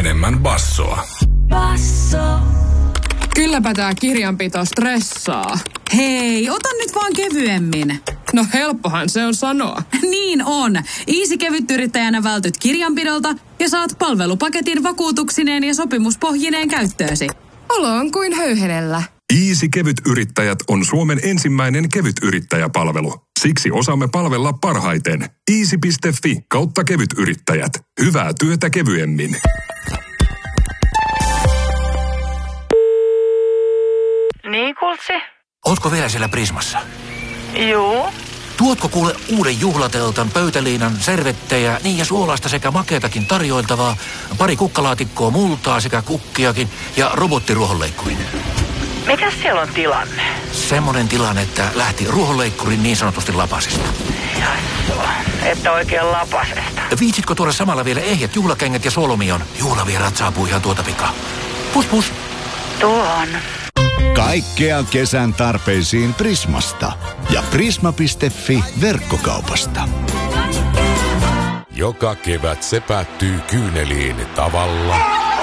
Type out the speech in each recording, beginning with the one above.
enemmän bassoa. Basso. Kylläpä tää kirjanpito stressaa. Hei, ota nyt vaan kevyemmin. No helppohan se on sanoa. Niin on. Easy kevytyrittäjänä vältyt kirjanpidolta ja saat palvelupaketin vakuutuksineen ja sopimuspohjineen käyttöösi. Olo on kuin höyhenellä. Easy kevytyrittäjät on Suomen ensimmäinen kevytyrittäjäpalvelu. Siksi osaamme palvella parhaiten. Easy.fi/kevytyrittäjät. Hyvää työtä kevyemmin. Niin, Kultsi? Ootko vielä siellä Prismassa? Juu. Tuotko kuule uuden juhlateltan, pöytäliinan, servettejä, niin ja suolaista sekä makeatakin tarjoiltavaa, pari kukkalaatikkoa multaa sekä kukkiakin ja robottiruohonleikkuri? Mikäs siellä on tilanne? Semmoinen tilanne, että lähti ruohonleikkurin niin sanotusti lapasesta. Jassua, että oikein lapasesta. Viitsitkö tuoda samalla vielä ehjät juhlakengät ja solmion? Juhlavieraat saapuu ihan tuota pikaa. Pus pus. Tuon. Kaikkea kesän tarpeisiin Prismasta ja Prisma.fi verkkokaupasta. Joka kevät se päättyy kyyneliin tavalla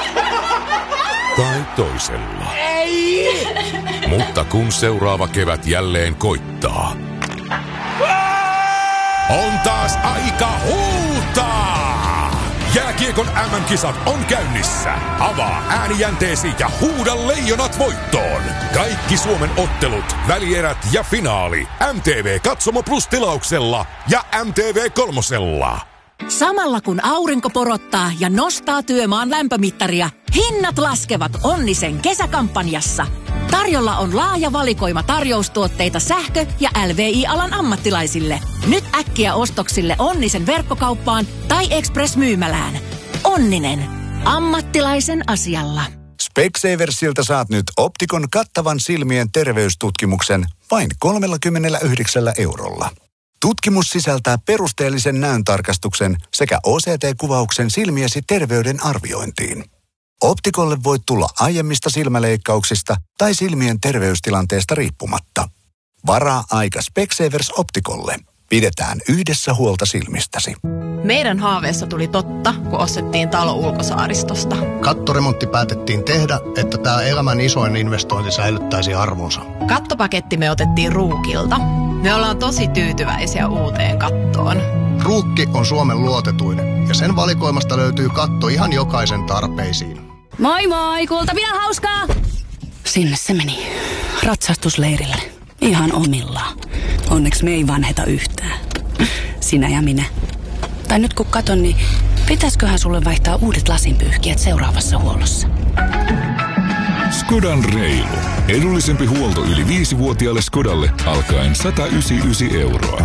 tai toisella. Ei! Mutta kun seuraava kevät jälleen koittaa, on taas aika huutaa! Jääkiekon MM-kisat on käynnissä. Avaa äänijänteesi ja huuda leijonat voittoon. Kaikki Suomen ottelut, välierät ja finaali. MTV Katsomo Plus -tilauksella ja MTV Kolmosella. Samalla kun aurinko porottaa ja nostaa työmaan lämpömittaria, hinnat laskevat Onnisen kesäkampanjassa. Tarjolla on laaja valikoima tarjoustuotteita sähkö- ja LVI-alan ammattilaisille. Nyt äkkiä ostoksille Onnisen verkkokauppaan tai Express-myymälään. Onninen. Ammattilaisen asialla. Specsaversilta saat nyt Optikon kattavan silmien terveystutkimuksen vain 39 €. Tutkimus sisältää perusteellisen näöntarkastuksen sekä OCT-kuvauksen silmiesi terveyden arviointiin. Optikolle voit tulla aiemmista silmäleikkauksista tai silmien terveystilanteesta riippumatta. Varaa aika Specsavers Optikolle. Pidetään yhdessä huolta silmistäsi. Meidän haaveessa tuli totta, kun ostettiin talo Ulkosaaristosta. Kattoremontti päätettiin tehdä, että tämä elämän isoin investointi säilyttäisi arvonsa. Kattopaketti me otettiin Ruukilta. Me ollaan tosi tyytyväisiä uuteen kattoon. Ruukki on Suomen luotetuin ja sen valikoimasta löytyy katto ihan jokaisen tarpeisiin. Moi moi, Kultapina hauskaa! Sinne se meni. Ratsastusleirille. Ihan omillaan. Onneksi me ei vanheta yhtään. Sinä ja minä. Tai nyt kun katon, niin pitäisköhän sulle vaihtaa uudet lasinpyyhkijät seuraavassa huollossa? Skodan reilu. Edullisempi huolto yli 5-vuotiaalle Skodalle alkaen 199 €.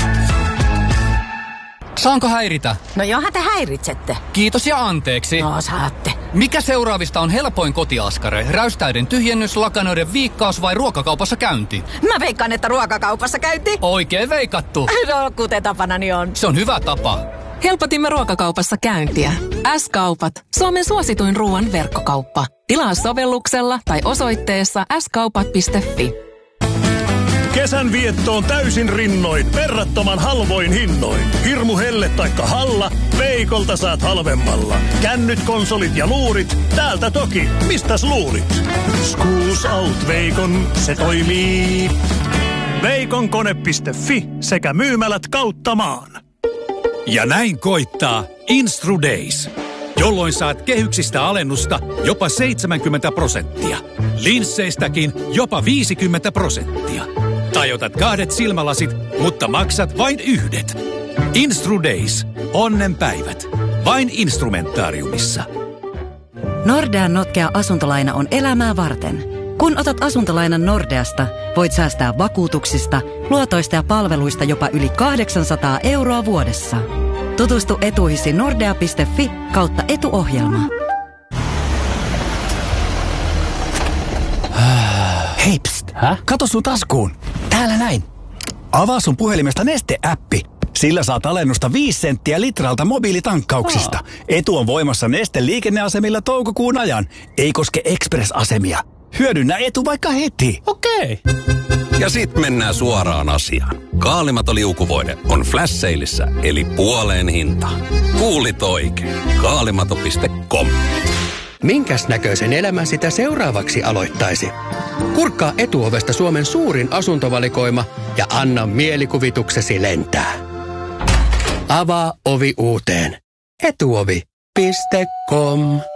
Saanko häiritä? No johan te häiritsette. Kiitos ja anteeksi. No saatte. Mikä seuraavista on helpoin kotiaskare? Räystäiden tyhjennys, lakanoiden viikkaus vai ruokakaupassa käynti? Mä veikkaan, että ruokakaupassa käynti. Oikein veikattu. No kuten tapanani on. Se on hyvä tapa. Helpotimme ruokakaupassa käyntiä. S-kaupat. Suomen suosituin ruoan verkkokauppa. Tilaa sovelluksella tai osoitteessa skaupat.fi. Kesän viettoon täysin rinnoin, verrattoman halvoin hinnoin. Hirmu helle taikka Halla, Veikolta saat halvemmalla. Kännyt, konsolit ja luurit, täältä toki. Mistäs luurit? Schools Out Veikon, se toimii. Veikonkone.fi sekä myymälät kautta maan. Ja näin koittaa Instru Days, jolloin saat kehyksistä alennusta jopa 70%. Linsseistäkin jopa 50%. Tai otat 2 silmälasit, mutta maksat vain 1. Instru Days. Onnenpäivät. Vain Instrumentaariumissa. Nordean notkea asuntolaina on elämää varten. Kun otat asuntolainan Nordeasta, voit säästää vakuutuksista, luotoista ja palveluista jopa yli 800 € vuodessa. Tutustu etuihisi nordea.fi/etuohjelma. Hei pst, kato sun taskuun. Täällä näin. Avaa sun puhelimesta Neste-äppi. Sillä saat alennusta 5 senttiä litralta mobiilitankkauksista. Etu on voimassa Neste liikenneasemilla toukokuun ajan. Ei koske Express-asemia. Hyödynnä etu vaikka heti. Okei. Ja sit mennään suoraan asiaan. Kaalimaton liukuvoide on flash saleissa, eli puoleen hintaan. Kuulit oikein. Kaalimato.com. Minkäs näköisen elämän sitä seuraavaksi aloittaisi? Kurkkaa Etuovesta Suomen suurin asuntovalikoima ja anna mielikuvituksesi lentää. Avaa ovi uuteen. Etuovi.com